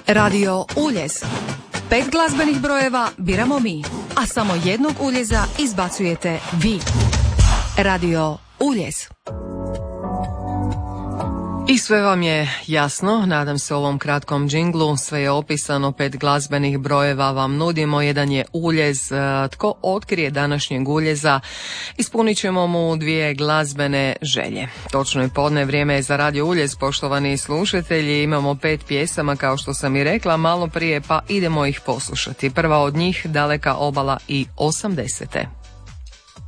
Radio Uljez. 5 glazbenih brojeva biramo mi, a samo jednog uljeza izbacujete vi. Radio Uljez. I sve vam je jasno, nadam se, u ovom kratkom džinglu, sve je opisano, 5 glazbenih brojeva vam nudimo, jedan je uljez. Tko otkrije današnjeg uljeza, ispunit ćemo mu 2 glazbene želje. Točno je podne, vrijeme je za Radio Uljez, poštovani slušatelji, imamo 5 pjesama kao što sam i rekla malo prije, pa idemo ih poslušati. Prva od njih, Daleka obala i 80.